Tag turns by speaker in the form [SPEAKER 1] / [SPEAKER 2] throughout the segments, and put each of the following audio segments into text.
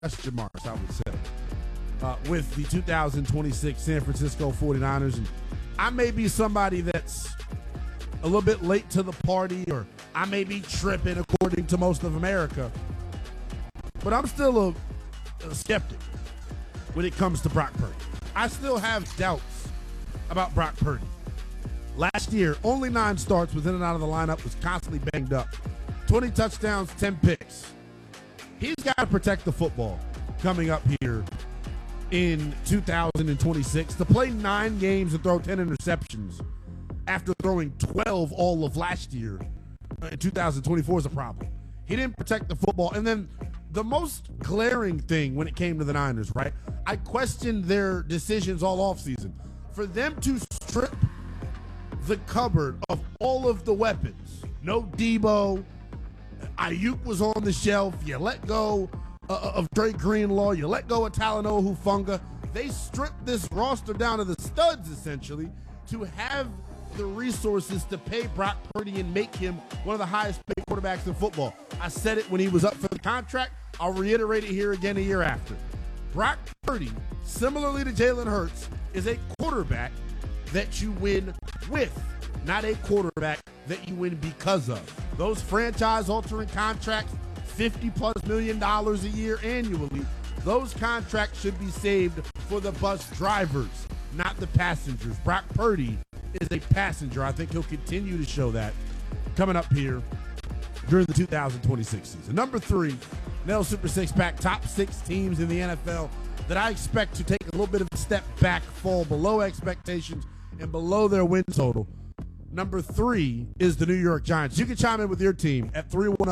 [SPEAKER 1] question marks, I would say, with the 2026 San Francisco 49ers. And I may be somebody that's a little bit late to the party, or I may be tripping according to most of America, but I'm still a skeptic when it comes to Brock Purdy. I still have doubts about Brock Purdy. Last year, only 9 starts, was in and out of the lineup, was constantly banged up. 20 touchdowns, 10 picks. He's got to protect the football coming up here in 2026. To play 9 games and throw 10 interceptions after throwing 12 all of last year in 2024 is a problem. He didn't protect the football. And then the most glaring thing when it came to the Niners, right? I questioned their decisions all offseason. For them to strip the cupboard of all of the weapons, no Debo, Ayuk was on the shelf, you let go of Drake Greenlaw, you let go of Talanoa Hufanga. They stripped this roster down to the studs, essentially, to have the resources to pay Brock Purdy and make him one of the highest paid quarterbacks in football. I said it when he was up for the contract. I'll reiterate it here again a year after. Brock Purdy, similarly to Jalen Hurts, is a quarterback that you win with, not a quarterback that you win because of. Those franchise-altering contracts, $50+ million a year annually, those contracts should be saved for the bus drivers, not the passengers. Brock Purdy is a passenger. I think he'll continue to show that coming up here during the 2026 season. Number 3, Nell Super Six Pack, top 6 teams in the NFL that I expect to take a little bit of a step back, fall below expectations and below their win total. Number 3 is the New York Giants. You can chime in with your team at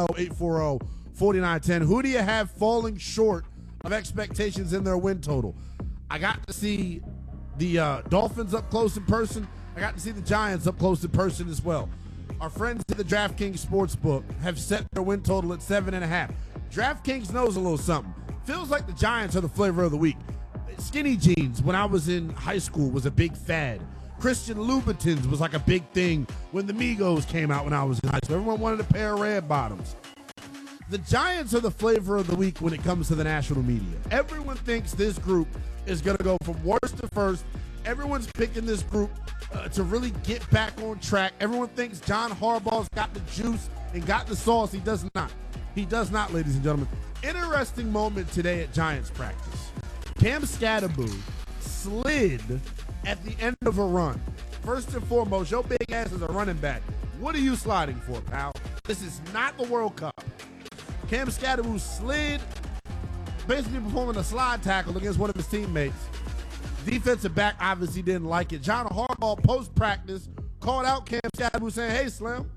[SPEAKER 1] 310-840-4910. Who do you have falling short of expectations in their win total? I got to see the Dolphins up close in person. I got to see the Giants up close in person as well. Our friends at the DraftKings Sportsbook have set their win total at 7.5. DraftKings knows a little something. Feels like the Giants are the flavor of the week. Skinny jeans when I was in high school was a big fad. Christian Louboutins was like a big thing when the Migos came out when I was in high school. Everyone wanted a pair of red bottoms. The Giants are the flavor of the week when it comes to the national media. Everyone thinks this group is going to go from worst to first. Everyone's picking this group to really get back on track. Everyone thinks John Harbaugh's got the juice and got the sauce. He does not. He does not, ladies and gentlemen. Interesting moment today at Giants practice. Cam Skattebo slid at the end of a run. First and foremost, your big ass is a running back. What are you sliding for, pal? This is not the World Cup. Cam Skattebo slid, basically performing a slide tackle against one of his teammates. Defensive back obviously didn't like it. John Harbaugh, post-practice, called out Cam Skattebo saying, "Hey, Slim,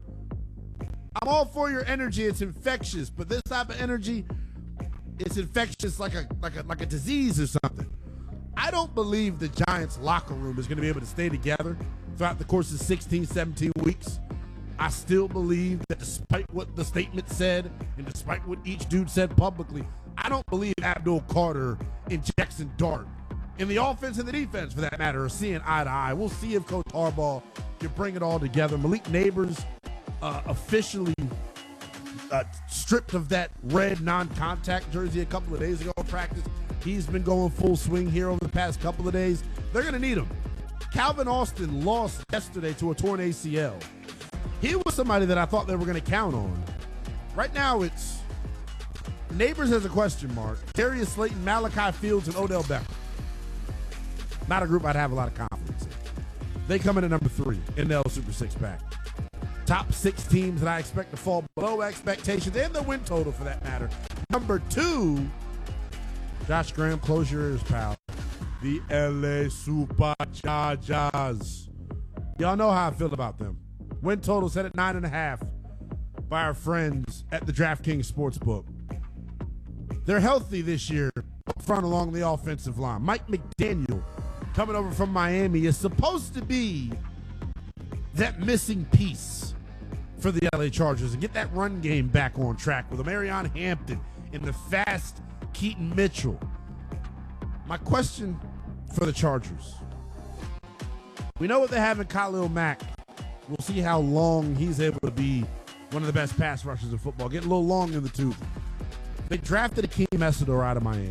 [SPEAKER 1] I'm all for your energy. It's infectious, but this type of energy, it's infectious like a disease or something." I don't believe the Giants locker room is going to be able to stay together throughout the course of 16, 17 weeks. I still believe that despite what the statement said and despite what each dude said publicly, I don't believe Abdul Carter and Jackson Dart, and the offense and the defense for that matter, are seeing eye to eye. We'll see if Coach Harbaugh can bring it all together. Malik Neighbors officially stripped of that red non-contact jersey a couple of days ago in practice. He's been going full swing here over the past couple of days. They're going to need him. Calvin Austin lost yesterday to a torn ACL. He was somebody that I thought they were going to count on. Right now, it's Neighbors has a question mark. Darius Slayton, Malachi Fields, and Odell Beckham. Not a group I'd have a lot of confidence in. They come in at number 3 in the L Super Six Pack. Top 6 teams that I expect to fall below expectations and the win total for that matter. Number 2, Josh Graham, close your ears, pal. The LA Superchargers. Y'all know how I feel about them. Win total set at 9.5 by our friends at the DraftKings Sportsbook. They're healthy this year up front along the offensive line. Mike McDaniel, coming over from Miami, is supposed to be that missing piece for the LA Chargers and get that run game back on track with Marion Hampton and the fast Keaton Mitchell. My question for the Chargers. We know what they have in Khalil Mack. We'll see how long he's able to be one of the best pass rushers in football. Get a little long in the tooth. They drafted Akeem Essedor out of Miami.